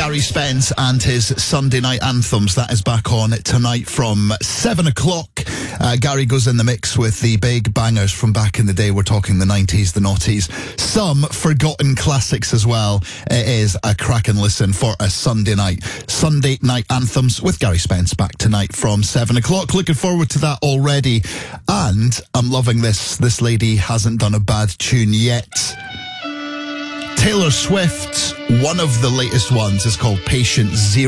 Gary Spence and his Sunday night anthems. That is back on tonight from 7 o'clock. Gary goes in the mix with the big bangers from back in the day. We're talking the 90s, the noughties, some forgotten classics as well. It is a cracking listen for a Sunday night. Sunday night anthems with Gary Spence back tonight from 7 o'clock. Looking forward to that already. And I'm loving this. This lady hasn't done a bad tune yet. Taylor Swift, one of the latest ones, is called Patient Zero.